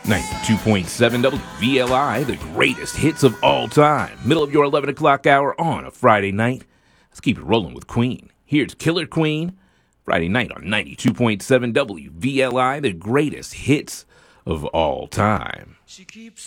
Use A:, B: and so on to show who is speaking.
A: 92.7 WVLI, the greatest hits of all time. Middle of your 11 o'clock hour on a Friday night. Let's keep it rolling with Queen. Here's Killer Queen, Friday night on 92.7 WVLI, the greatest hits of all time. She keeps